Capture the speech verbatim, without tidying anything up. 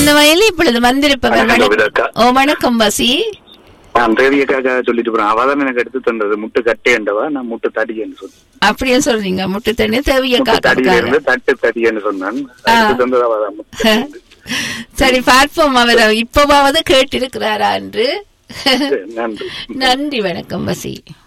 அந்த வயலில் இப்பொழுது வந்திருப்பவர். ஓ வணக்கம் வசி. தேவியக்காக சொல்லிட்டு போறேன். அவதான் எனக்கு எடுத்து தந்தது முட்டு கட்டேண்டவா, நான் முட்டு தடின்னு சொன்னேன். அப்படியே சொல்றீங்க? முட்டு தண்ணி தேவியக்கா தட்டு தடின்னு சொன்னான். சரி பார்ப்போம் அவர் இப்பவாவது கேட்டிருக்கிறாரா என்று. நன்றி நன்றி. வணக்கம் வசி.